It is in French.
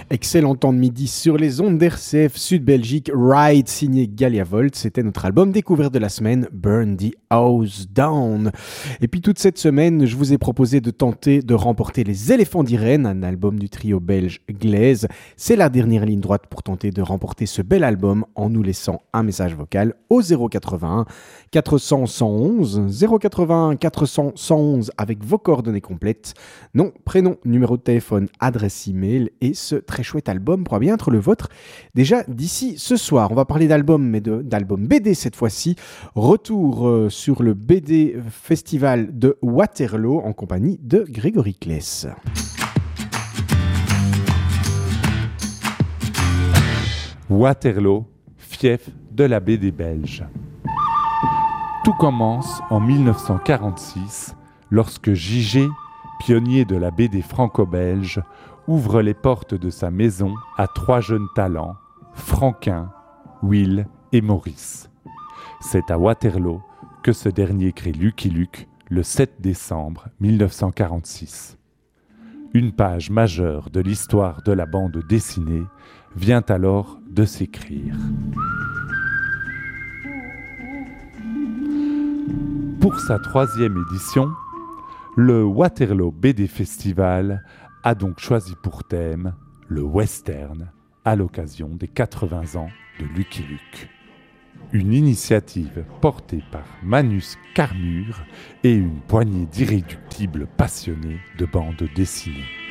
Excellent temps de midi sur les ondes d'RCF Sud Belgique, Ride signé Galia Volt, c'était notre album découvert de la semaine, Burn the House Down. Et puis toute cette semaine, je vous ai proposé de tenter de remporter Les Éléphants d'Irène, un album du trio belge Glaise. C'est la dernière ligne droite pour tenter de remporter ce bel album en nous laissant un message vocal au 081 400 111, 081 400 111 avec vos coordonnées complètes, nom, prénom, numéro de téléphone, adresse email et ce très chouette album pourra bien être le vôtre. Déjà d'ici ce soir, on va parler d'album, mais d'album BD cette fois-ci. Retour sur le BD Festival de Waterloo en compagnie de Grégory Kless. Waterloo, fief de la BD belge. Tout commence en 1946 lorsque J.G., pionnier de la BD franco-belge, ouvre les portes de sa maison à 3 jeunes talents, Franquin, Will et Maurice. C'est à Waterloo que ce dernier crée Lucky Luke le 7 décembre 1946. Une page majeure de l'histoire de la bande dessinée vient alors de s'écrire. Pour sa 3e édition, le Waterloo BD Festival a donc choisi pour thème le western à l'occasion des 80 ans de Lucky Luke. Une initiative portée par Manus Carmure et une poignée d'irréductibles passionnés de bande dessinée.